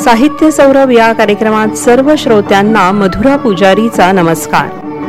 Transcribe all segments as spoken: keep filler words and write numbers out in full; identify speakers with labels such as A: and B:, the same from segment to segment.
A: साहित्य सौरभ या कार्यक्रमात सर्व श्रोत्यांना मधुरा पुजारीचा नमस्कार.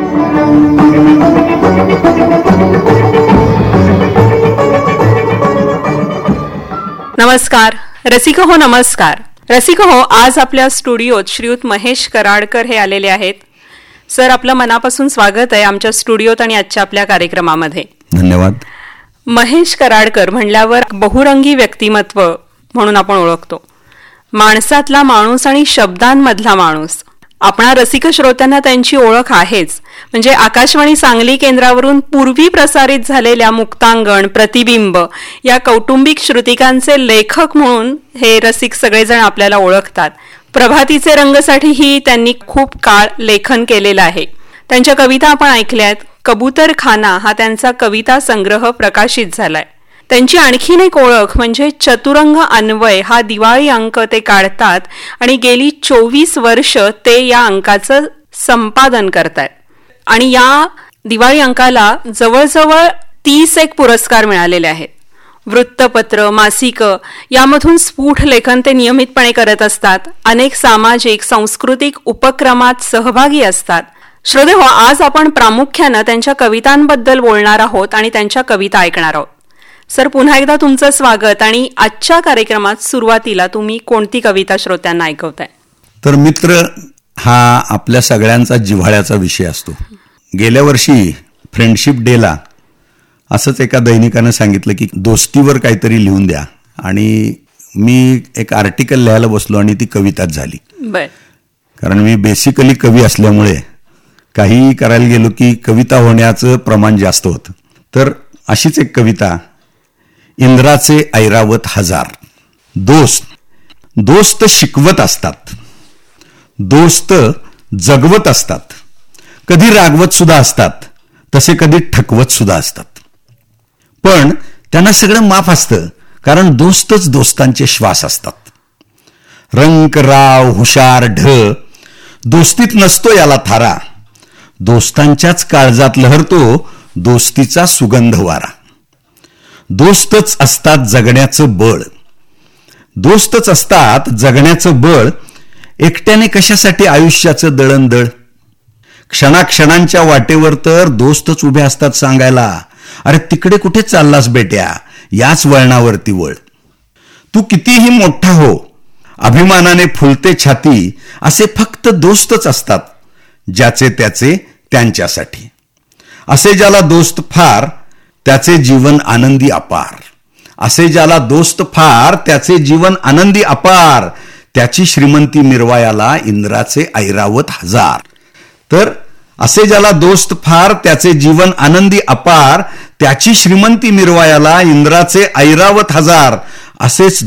A: नमस्कार रसिक हो, नमस्कार रसिक हो. आज आपल्या स्टुडिओत श्रीयुत महेश कराडकर हे आलेले आहेत. सर, आपलं मनापासून स्वागत आहे आमच्या स्टुडिओत आणि आजच्या आपल्या कार्यक्रमामध्ये.
B: धन्यवाद.
A: महेश कराडकर म्हणल्यावर बहुरंगी व्यक्तिमत्व म्हणून आपण ओळखतो. माणसातला माणूस आणि शब्दांमधला माणूस. आपणा रसिक श्रोत्यांना त्यांची ओळख आहेच. म्हणजे आकाशवाणी सांगली केंद्रावरून पूर्वी प्रसारित झालेल्या मुक्तांगण, प्रतिबिंब या कौटुंबिक श्रुतिकांचे लेखक म्हणून हे रसिक सगळेजण आपल्याला ओळखतात. प्रभातीचे रंगसाठीही त्यांनी खूप काळ लेखन केलेलं आहे. त्यांच्या कविता आपण ऐकल्यात. कबूतरखाना हा त्यांचा कविता संग्रह प्रकाशित झालाय. त्यांची आणखीन एक ओळख म्हणजे चतुरंग अन्वय हा दिवाळी अंक ते काढतात आणि गेली चोवीस वर्ष ते या अंकाचं संपादन करतायत. आणि या दिवाळी अंकाला जवळजवळ तीस एक पुरस्कार मिळालेले आहेत. वृत्तपत्र, मासिक यामधून स्फुट लेखन ते नियमितपणे करत असतात. अनेक सामाजिक सांस्कृतिक उपक्रमात सहभागी असतात. श्रोते हो, आज आपण प्रामुख्यानं त्यांच्या कवितांबद्दल बोलणार आहोत आणि त्यांच्या कविता ऐकणार आहोत. सर, पुन्हा एकदा तुमचं स्वागत. आणि आजच्या कार्यक्रमात सुरुवातीला तुम्ही कोणती कविता श्रोत्यांना ऐकवताय?
B: तर मित्र हा आपल्या सगळ्यांचा जिव्हाळ्याचा विषय असतो. गेल्या वर्षी फ्रेंडशिप डेला असंच एका दैनिकानं सांगितलं की दोस्तीवर काहीतरी लिहून द्या, आणि मी एक आर्टिकल लिहायला बसलो आणि ती कविताच झाली.
A: बर.
B: कारण मी बेसिकली कवी असल्यामुळे काही करायला गेलो की कविता होण्याचं प्रमाण जास्त होतं. तर अशीच एक कविता, इंद्राचे ऐरावत हजार. दोस्त दोस्त शिकवत असतात, दोस्त जगवत असतात, कधी रागवत सुद्धा असतात, तसे कधी ठकवत सुद्धा असतात. पण त्यांना सगळं माफ असतं, कारण दोस्तच दोस्तांचे श्वास असतात. रंक राव हुशार ढ दोस्तीत नसतो याला थारा, दोस्तांच्याच काळजात लहरतो दोस्तीचा सुगंध वारा. दोस्तच असतात जगण्याचं बळ, दोस्तच असतात जगण्याचं बळ, एकट्याने कशासाठी आयुष्याचं दळणदळ. क्षणाक्षणांच्या वाटेवर तर दोस्तच उभे असतात सांगायला, अरे तिकडे कुठे चाललास बेट्या, याच वळणावरती वळ. तू कितीही मोठा हो, अभिमानाने फुलते छाती, असे फक्त दोस्तच असतात ज्याचे त्याचे त्यांच्यासाठी. असे ज्याला दोस्त फार त्याचे जीवन आनंदी अपार, असे ज्याला दोस्त फार त्याचे जीवन आनंदी अपार, त्याची श्रीमंती मिरवायाला इंद्राचे ऐरावत हजार. तर असे ज्याला दोस्त फार त्याचे जीवन आनंदी अपार, त्याची श्रीमंती मिरवायाला इंद्राचे ऐरावत हजार. असेच